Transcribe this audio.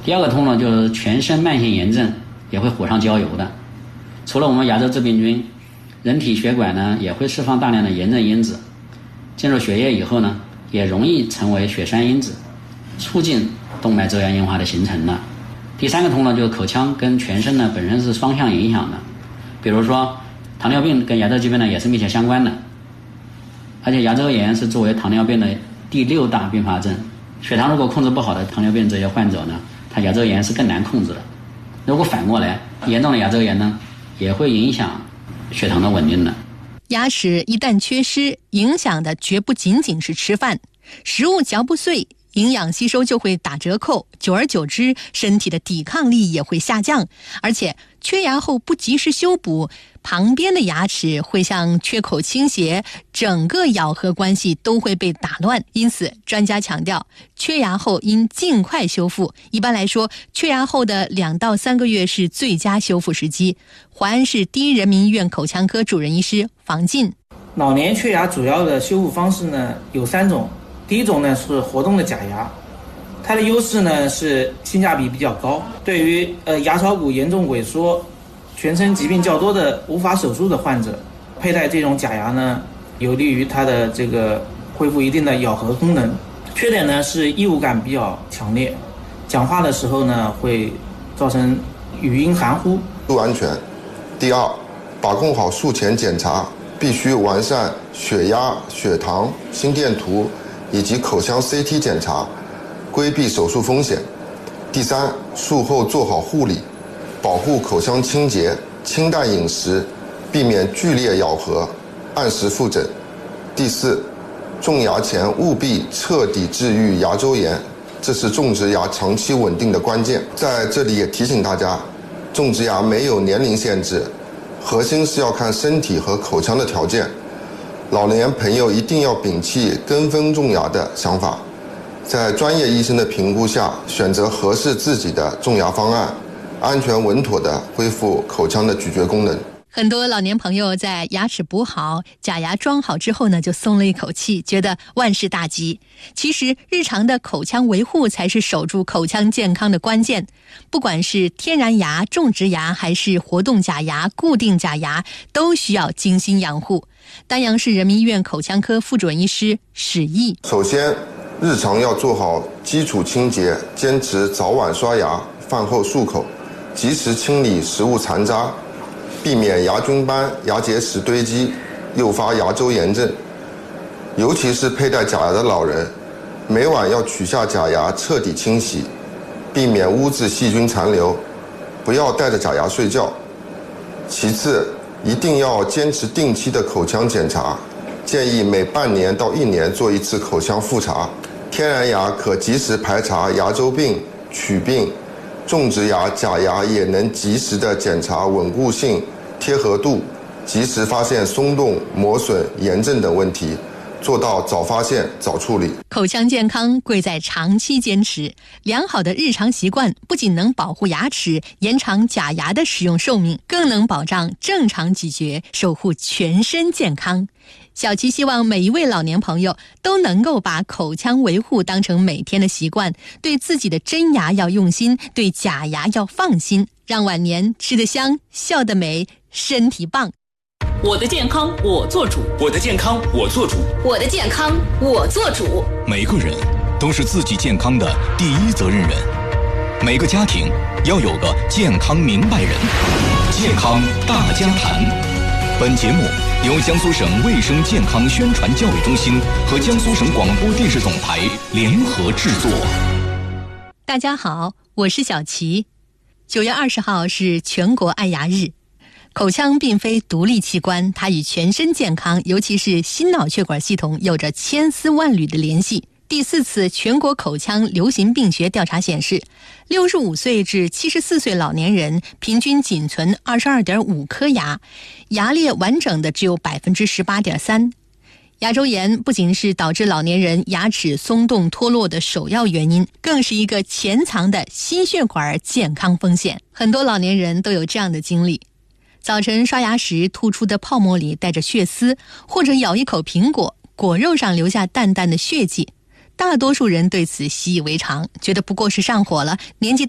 第二个通呢，就是全身慢性炎症也会火上浇油的。除了我们牙周致病菌，人体血管呢也会释放大量的炎症因子，进入血液以后呢，也容易成为血栓因子，促进动脉粥样硬化的形成的。第三个通呢，就是口腔跟全身呢本身是双向影响的，比如说糖尿病跟牙周疾病呢也是密切相关的，而且牙周炎是作为糖尿病的第6大并发症。血糖如果控制不好的糖尿病这些患者呢，他牙周炎是更难控制的。如果反过来，严重的牙周炎呢，也会影响血糖的稳定的。 牙齿一旦缺失，影响的绝不仅仅是吃饭，食物嚼不碎，营养吸收就会打折扣，久而久之，身体的抵抗力也会下降。而且缺牙后不及时修补，旁边的牙齿会向缺口倾斜，整个咬合关系都会被打乱。因此专家强调，缺牙后应尽快修复。一般来说，缺牙后的2到3个月是最佳修复时机。淮安市第一人民医院口腔科主任医师房进， 老年缺牙主要的修复方式呢有3种。第一种呢是活动的假牙，它的优势呢是性价比比较高，对于牙槽骨严重萎缩、全身疾病较多的无法手术的患者，佩戴这种假牙呢，有利于它的这个恢复一定的咬合功能。缺点呢是异物感比较强烈，讲话的时候呢会造成语音含糊。 不安全。第二，把控好术前检查，必须完善血压、血糖、心电图以及口腔 CT 检查，规避手术风险。第三，术后做好护理，保护口腔清洁，清淡饮食，避免剧烈咬合，按时复诊。第四，种牙前务必彻底治愈牙周炎，这是种植牙长期稳定的关键。在这里也提醒大家，种植牙没有年龄限制，核心是要看身体和口腔的条件。老年朋友一定要摒弃跟风种牙的想法，在专业医生的评估下，选择合适自己的种牙方案，安全稳妥地恢复口腔的咀嚼功能。 很多老年朋友在牙齿补好、假牙装好之后呢，就松了一口气，觉得万事大吉。其实日常的口腔维护才是守住口腔健康的关键。不管是天然牙、种植牙，还是活动假牙、固定假牙，都需要精心养护。丹阳市人民医院口腔科副主任医师史毅， 首先日常要做好基础清洁，坚持早晚刷牙、饭后漱口，及时清理食物残渣，避免牙菌斑、牙结石堆积，诱发牙周炎症。尤其是佩戴假牙的老人，每晚要取下假牙彻底清洗，避免污渍细菌残留，不要戴着假牙睡觉。其次，一定要坚持定期的口腔检查，建议每半年到1年做1次口腔复查。天然牙可及时排查牙周病、龋病，种植牙、假牙也能及时的检查稳固性、贴合度，及时发现松动、磨损、炎症等问题，做到早发现、早处理。 口腔健康贵在长期坚持，良好的日常习惯不仅能保护牙齿、延长假牙的使用寿命，更能保障正常咀嚼，守护全身健康。小七希望每一位老年朋友都能够把口腔维护当成每天的习惯，对自己的真牙要用心，对假牙要放心，让晚年吃得香、笑得美、身体棒。 我的健康我做主， 我的健康我做主， 我的健康我做主。 每个人都是自己健康的第一责任人，每个家庭要有个健康明白人。健康大家谈。本节目由江苏省卫生健康宣传教育中心和江苏省广播电视总台联合制作。 大家好，我是小琪。9月20号是全国爱牙日。口腔并非独立器官，它与全身健康，尤其是心脑血管系统有着千丝万缕的联系。第4次全国口腔流行病学调查显示，65岁至74岁老年人平均仅存 22.5 颗牙，牙列完整的只有 18.3%。牙周炎不仅是导致老年人牙齿松动脱落的首要原因，更是一个潜藏的心血管健康风险。很多老年人都有这样的经历：早晨刷牙时吐出的泡沫里带着血丝，或者咬一口苹果，果肉上留下淡淡的血迹。大多数人对此习以为常，觉得不过是上火了，年纪